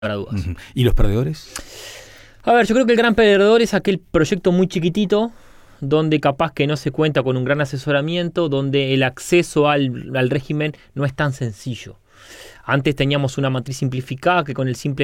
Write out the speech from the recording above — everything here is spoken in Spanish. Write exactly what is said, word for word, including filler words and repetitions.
Para dudas. Uh-huh. ¿Y los perdedores? A ver, yo creo que el gran perdedor es aquel proyecto muy chiquitito, donde capaz que no se cuenta con un gran asesoramiento, donde el acceso al, al régimen no es tan sencillo. Antes teníamos una matriz simplificada que con el simple